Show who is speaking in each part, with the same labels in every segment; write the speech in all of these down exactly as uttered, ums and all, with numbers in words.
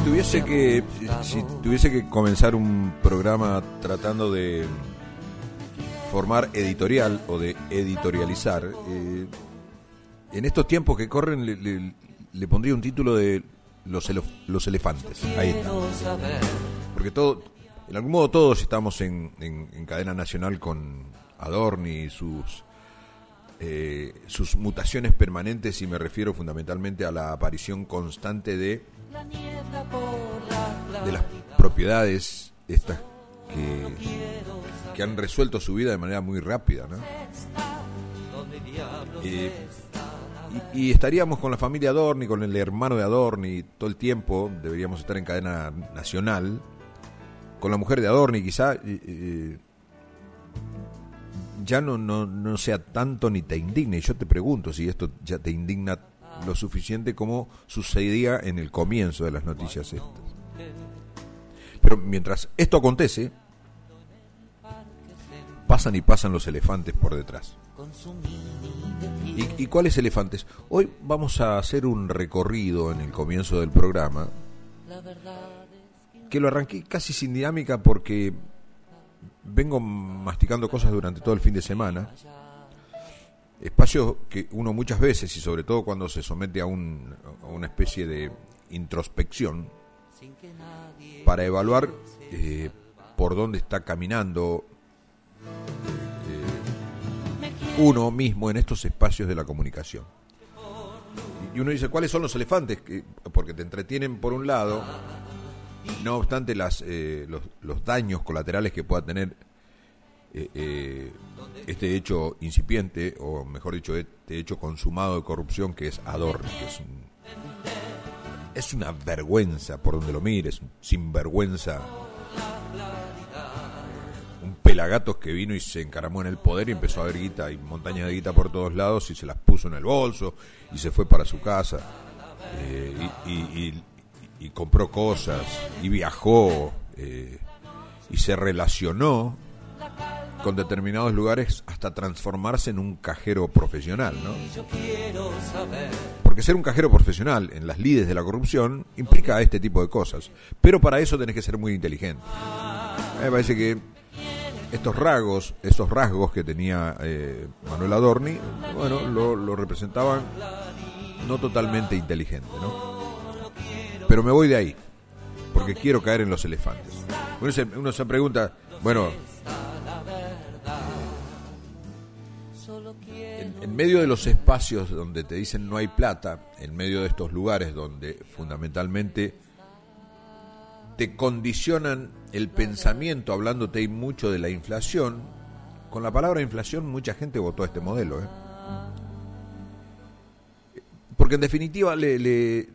Speaker 1: tuviese que si tuviese que comenzar un programa tratando de formar editorial o de editorializar, eh, en estos tiempos que corren le, le, le pondría un título de los, elef- los elefantes. Ahí está. Porque todo, en algún modo todos estamos en, en, en cadena nacional con Adorni y sus eh, sus mutaciones permanentes, y me refiero fundamentalmente a la aparición constante de de las propiedades estas que, que han resuelto su vida de manera muy rápida, ¿no? Eh, y, y estaríamos con la familia Adorni, con el hermano de Adorni todo el tiempo. Deberíamos estar en cadena nacional con la mujer de Adorni, quizá eh, ya no, no, no sea tanto ni te indigne. Y yo te pregunto si esto ya te indigna lo suficiente como sucedía en el comienzo de las noticias estas. Pero mientras esto acontece, pasan y pasan los elefantes por detrás. ¿Y, y cuáles elefantes? Hoy vamos a hacer un recorrido en el comienzo del programa, que lo arranqué casi sin dinámica porque vengo masticando cosas durante todo el fin de semana. Espacios que uno muchas veces, y sobre todo cuando se somete a, un, a una especie de introspección, para evaluar eh, por dónde está caminando eh, uno mismo en estos espacios de la comunicación. Y uno dice, ¿cuáles son los elefantes? Porque te entretienen por un lado, no obstante las, eh, los, los daños colaterales que pueda tener Eh, eh, este hecho incipiente, o mejor dicho, este hecho consumado de corrupción que es Adorni, que es, un, es una vergüenza por donde lo mires, un sinvergüenza, un pelagatos que vino y se encaramó en el poder y empezó a ver guita y montañas de guita por todos lados y se las puso en el bolso y se fue para su casa eh, y, y, y, y compró cosas y viajó eh, y se relacionó con determinados lugares hasta transformarse en un cajero profesional, ¿no? Porque ser un cajero profesional en las lides de la corrupción implica este tipo de cosas, pero para eso tenés que ser muy inteligente. A mí me parece que estos rasgos, estos rasgos que tenía eh, Manuel Adorni, bueno, lo, lo representaban no totalmente inteligente, ¿no? Pero me voy de ahí, porque quiero caer en los elefantes. Uno se, uno se pregunta, bueno, en medio de los espacios donde te dicen no hay plata, en medio de estos lugares donde fundamentalmente te condicionan el pensamiento hablándote mucho de la inflación, con la palabra inflación mucha gente votó a este modelo, ¿eh? Porque en definitiva le, le,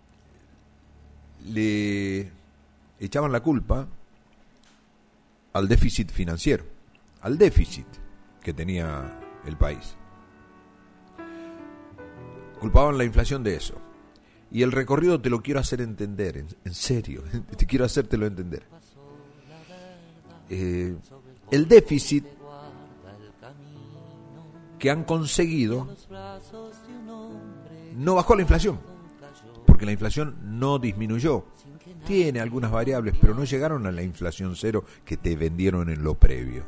Speaker 1: le echaban la culpa al déficit financiero, al déficit que tenía el país. Culpaban la inflación de eso. Y el recorrido te lo quiero hacer entender, en, en serio, te quiero hacértelo entender. Eh, el déficit que han conseguido no bajó la inflación, porque la inflación no disminuyó. Tiene algunas variables, pero no llegaron a la inflación cero que te vendieron en lo previo.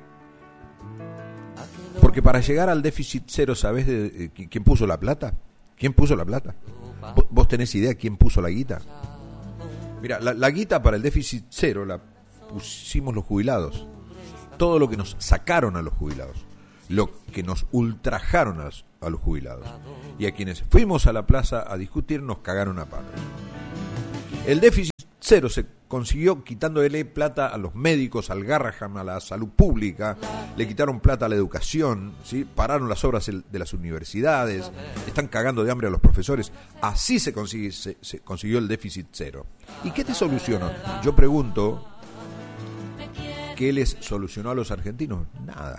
Speaker 1: Porque para llegar al déficit cero, ¿sabés de, de, de quién puso la plata? ¿Quién puso la plata? ¿Vos tenés idea quién puso la guita? Mira, la, la guita para el déficit cero la pusimos los jubilados. Todo lo que nos sacaron a los jubilados, lo que nos ultrajaron a los, a los jubilados, y a quienes fuimos a la plaza a discutir nos cagaron a palos. El déficit cero se consiguió quitándole plata a los médicos, al Garraham, a la salud pública, le quitaron plata a la educación, ¿sí? Pararon las obras de las universidades, están cagando de hambre a los profesores. Así se, consigue, se, se consiguió el déficit cero. ¿Y qué te solucionó? Yo pregunto, ¿qué les solucionó a los argentinos? Nada.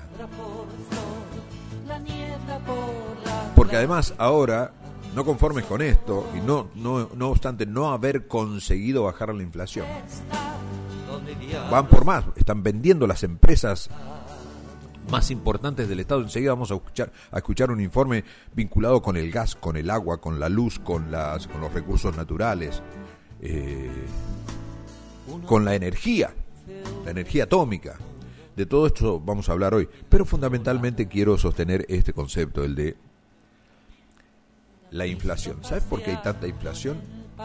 Speaker 1: Porque además ahora, no conformes con esto, y no, no, no obstante no haber conseguido bajar la inflación, van por más, están vendiendo las empresas más importantes del Estado. Enseguida vamos a escuchar, a escuchar un informe vinculado con el gas, con el agua, con la luz, con, las, con los recursos naturales. Eh, con la energía, la energía atómica. De todo esto vamos a hablar hoy, pero fundamentalmente quiero sostener este concepto, el de la inflación. ¿Sabes por qué hay tanta inflación?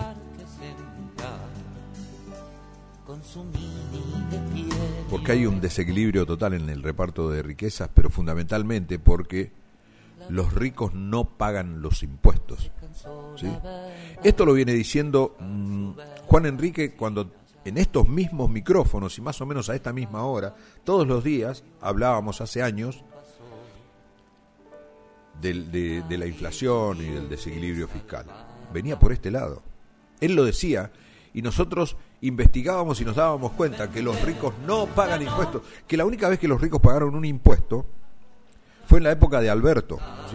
Speaker 1: Porque hay un desequilibrio total en el reparto de riquezas, pero fundamentalmente porque los ricos no pagan los impuestos, ¿sí? Esto lo viene diciendo mmm, Juan Enrique cuando en estos mismos micrófonos y más o menos a esta misma hora, todos los días hablábamos hace años de, de, de la inflación y del desequilibrio fiscal. Venía por este lado. Él lo decía y nosotros investigábamos y nos dábamos cuenta que los ricos no pagan impuestos, que la única vez que los ricos pagaron un impuesto fue en la época de Alberto, ¿sí?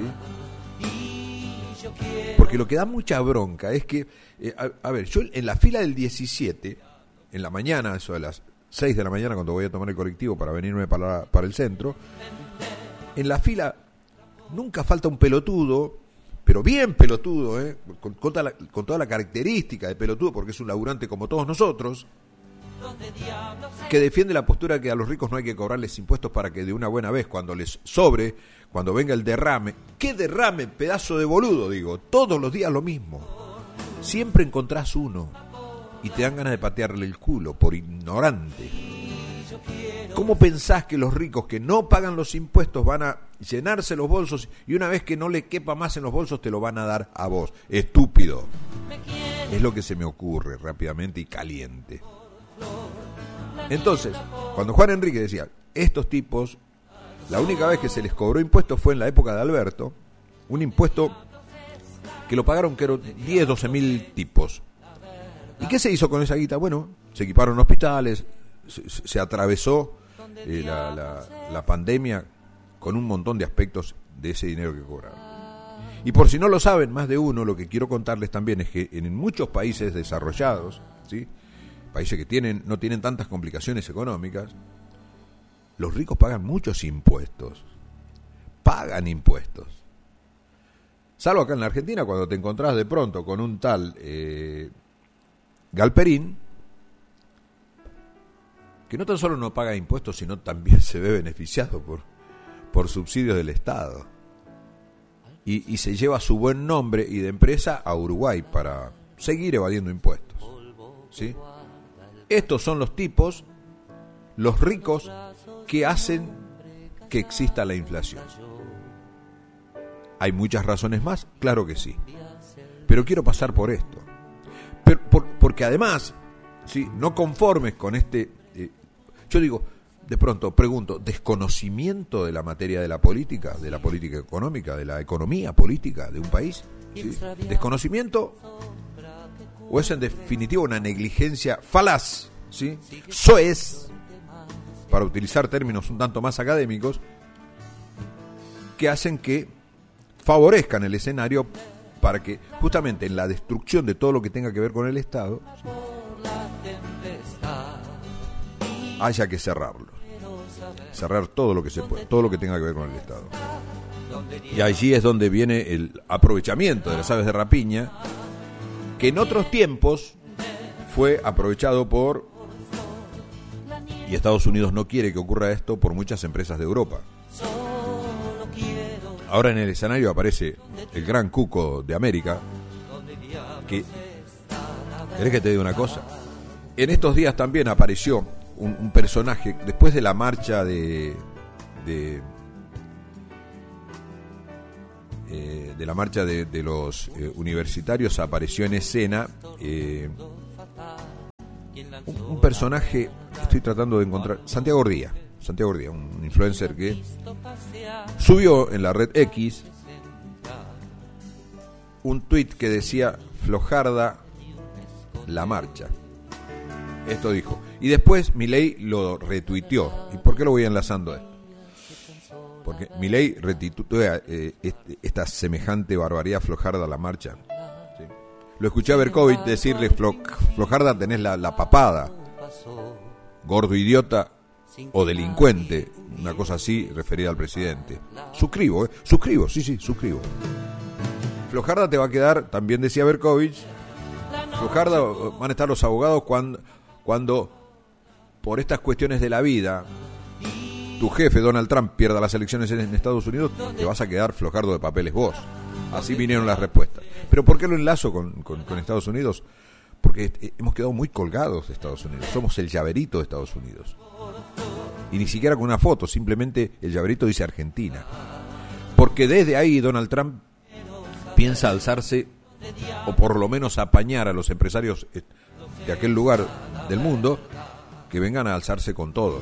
Speaker 1: Porque lo que da mucha bronca es que, eh, a, a ver, yo en la fila del diecisiete, en la mañana, eso de las seis de la mañana cuando voy a tomar el colectivo para venirme para, para el centro, en la fila nunca falta un pelotudo, pero bien pelotudo, ¿eh? con, con, toda la, con toda la característica de pelotudo, porque es un laburante como todos nosotros, que defiende la postura que a los ricos no hay que cobrarles impuestos para que de una buena vez, cuando les sobre, cuando venga el derrame, ¿qué derrame, pedazo de boludo? Digo, todos los días lo mismo. Siempre encontrás uno y te dan ganas de patearle el culo por ignorante. ¿Cómo pensás que los ricos que no pagan los impuestos van a llenarse los bolsos y una vez que no le quepa más en los bolsos te lo van a dar a vos? Estúpido. Es lo que se me ocurre rápidamente y caliente. Entonces, cuando Juan Enrique decía, estos tipos, la única vez que se les cobró impuestos fue en la época de Alberto, un impuesto que lo pagaron creo diez, doce mil tipos. ¿Y qué se hizo con esa guita? Bueno, se equiparon hospitales, se, se atravesó eh, la, la, la pandemia con un montón de aspectos de ese dinero que cobraron. Y por si no lo saben, más de uno, lo que quiero contarles también es que en muchos países desarrollados, ¿sí?, países que tienen no tienen tantas complicaciones económicas, los ricos pagan muchos impuestos. Pagan impuestos. Salvo acá en la Argentina, cuando te encontrás de pronto con un tal eh, Galperín, que no tan solo no paga impuestos, sino también se ve beneficiado por, por subsidios del Estado. Y, y se lleva su buen nombre y de empresa a Uruguay para seguir evadiendo impuestos. ¿Sí? Estos son los tipos, los ricos, que hacen que exista la inflación. ¿Hay muchas razones más? Claro que sí. Pero quiero pasar por esto. Pero, por, porque además, ¿sí?, no conformes con este... Eh, yo digo, de pronto pregunto, ¿desconocimiento de la materia de la política, de la política económica, de la economía política de un país? ¿Sí? ¿Desconocimiento? ¿O es en definitiva una negligencia falaz, ¿sí?, soez, para utilizar términos un tanto más académicos, que hacen que favorezcan el escenario para que justamente en la destrucción de todo lo que tenga que ver con el Estado, ¿sí?, haya que cerrarlo, cerrar todo lo que se puede, todo lo que tenga que ver con el Estado. Y allí es donde viene el aprovechamiento de las aves de rapiña, que en otros tiempos fue aprovechado por, y Estados Unidos no quiere que ocurra esto, por muchas empresas de Europa. Ahora en el escenario aparece el gran cuco de América, que, ¿querés que te diga una cosa? En estos días también apareció un, un personaje, después de la marcha de... de Eh, de la marcha de, de los eh, universitarios, apareció en escena eh, un, un personaje, estoy tratando de encontrar, Santiago Ordía, Santiago Ordía, un influencer que subió en la red X un tuit que decía Flojarda la marcha. Esto dijo. Y después Milei lo retuiteó. ¿Y por qué lo voy enlazando a esto? Porque Milei retuitea eh, este, esta semejante barbaridad, Flojarda la marcha. ¿Sí? Lo escuché a Berkovich decirle, Flo, Flojarda tenés la, la papada, gordo idiota o delincuente, una cosa así referida al presidente. Suscribo, ¿eh? Suscribo, sí, sí, suscribo. Flojarda te va a quedar, también decía Berkovich, Flojarda van a estar los abogados cuando, cuando por estas cuestiones de la vida, tu jefe, Donald Trump, pierda las elecciones en Estados Unidos, te vas a quedar flojardo de papeles vos. Así vinieron las respuestas. ¿Pero por qué lo enlazo con, con, con Estados Unidos? Porque hemos quedado muy colgados de Estados Unidos. Somos el llaverito de Estados Unidos. Y ni siquiera con una foto, simplemente el llaverito dice Argentina. Porque desde ahí Donald Trump piensa alzarse, o por lo menos apañar a los empresarios de aquel lugar del mundo, que vengan a alzarse con todo.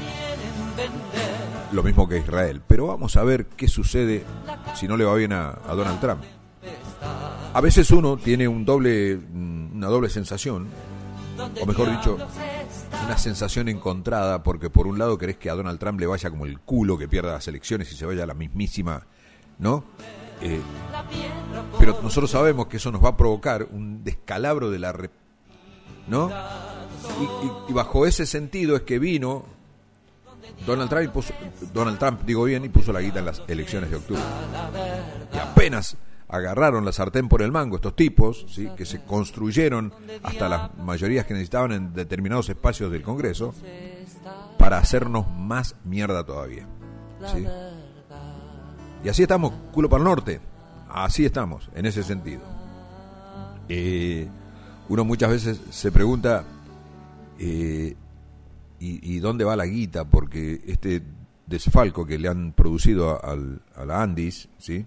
Speaker 1: Lo mismo que Israel. Pero vamos a ver qué sucede si no le va bien a, a Donald Trump. A veces uno tiene un doble, una doble sensación, o mejor dicho, una sensación encontrada, porque por un lado querés que a Donald Trump le vaya como el culo, que pierda las elecciones y se vaya a la mismísima, ¿no? Eh, pero nosotros sabemos que eso nos va a provocar un descalabro de la... Re, ¿no? Y, y, y bajo ese sentido es que vino Donald Trump, y puso, Donald Trump, digo bien, y puso la guita en las elecciones de octubre. Y apenas agarraron la sartén por el mango estos tipos, ¿sí?, que se construyeron hasta las mayorías que necesitaban en determinados espacios del Congreso para hacernos más mierda todavía, ¿sí? Y así estamos, culo para el norte. Así estamos, en ese sentido. Eh, uno muchas veces se pregunta eh, ¿y, ¿y dónde va la guita? Porque este desfalco que le han producido a, a, a la Andis, ¿sí?,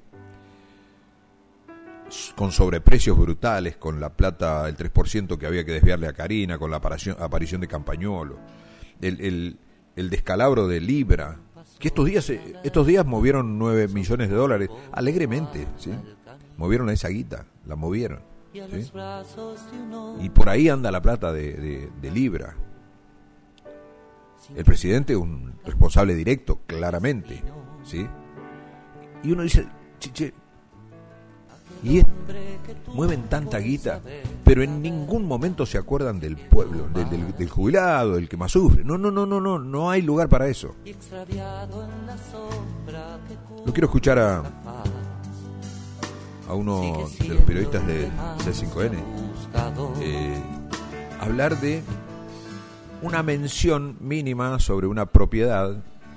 Speaker 1: con sobreprecios brutales, con la plata, el tres por ciento que había que desviarle a Karina, con la aparición, aparición de Campañolo, el, el, el descalabro de Libra, que estos días estos días movieron nueve millones de dólares, alegremente, ¿sí? Movieron esa guita, la movieron, ¿sí? Y por ahí anda la plata de, de, de Libra. El presidente es un responsable directo, claramente, ¿sí? Y uno dice, chiche, y es, mueven tanta guita, pero en ningún momento se acuerdan del pueblo, del, del, del jubilado, del que más sufre. No, no, no, no, no, no hay lugar para eso. Lo quiero escuchar a a uno de los periodistas de C cinco N eh, hablar de una mención mínima sobre una propiedad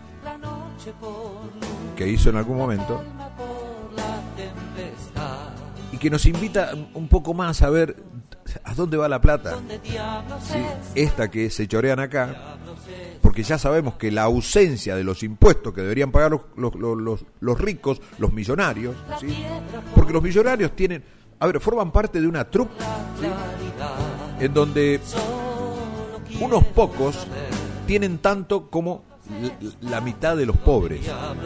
Speaker 1: que hizo en algún momento y que nos invita un poco más a ver a dónde va la plata, ¿sí? Esta que se chorean acá, porque ya sabemos que la ausencia de los impuestos que deberían pagar los, los, los, los ricos, los millonarios, ¿sí? Porque los millonarios tienen, a ver, forman parte de una troupe, ¿sí?, en donde unos pocos tienen tanto como la mitad de los pobres.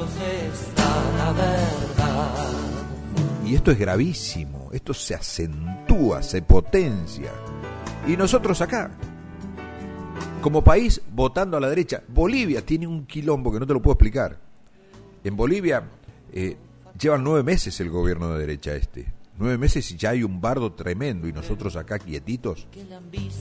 Speaker 1: Y esto es gravísimo, esto se acentúa, se potencia. Y nosotros acá, como país, votando a la derecha. Bolivia tiene un quilombo que no te lo puedo explicar. En Bolivia eh, llevan nueve meses el gobierno de derecha este. Nueve meses y ya hay un bardo tremendo y nosotros acá quietitos.